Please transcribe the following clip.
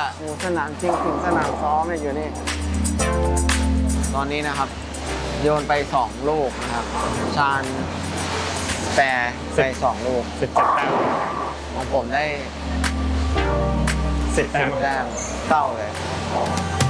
สนามจริงถึงสนามซ้อมเนี่ยอยู่นี่ ตอนนี้นะครับ โยนไป2 ลูกนะครับ ชาญแปรไป2 ลูก 17 แต้มของผมได้ 10 แต้มแต้มเศร้าเลย